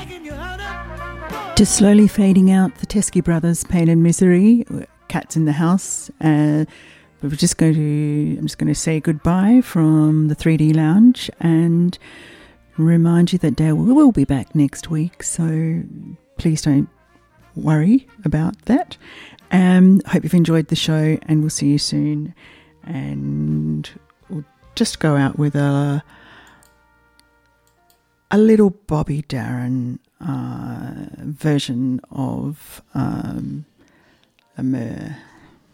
Just slowly fading out, the Teskey Brothers, Pain and Misery, Cats in the House. I'm just going to say goodbye from the 3D Lounge and remind you that Dale will be back next week, so please don't worry about that. Hope you've enjoyed the show, and we'll see you soon. And we'll just go out with a little Bobby Darin version of Amur.